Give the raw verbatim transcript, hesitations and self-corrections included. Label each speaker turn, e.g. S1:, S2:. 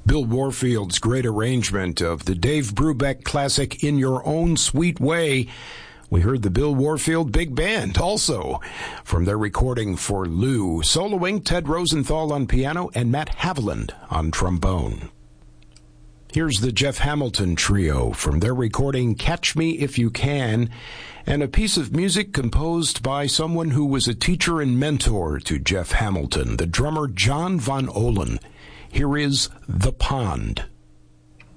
S1: Bill Warfield's great arrangement of the Dave Brubeck classic In Your Own Sweet Way. We heard the Bill Warfield Big Band also from their recording for Lou, soloing Ted Rosenthal on piano and Matt Haviland on trombone. Here's the Jeff Hamilton Trio from their recording Catch Me If You Can, and a piece of music composed by someone who was a teacher and mentor to Jeff Hamilton, the drummer John Von Ohlen. Here is The Pond.